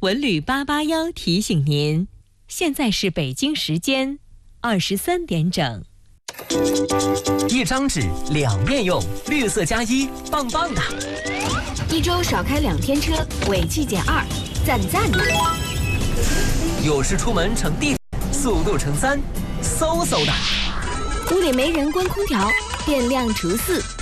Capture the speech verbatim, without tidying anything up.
文旅八八幺提醒您，现在是北京时间二十三点整。 一张纸两面用，绿色加一，棒棒的。 一周少开两天车，尾气减二，赞赞的。 有时出门乘地铁，速度乘三，嗖嗖的。 屋里没人关空调，电量除四，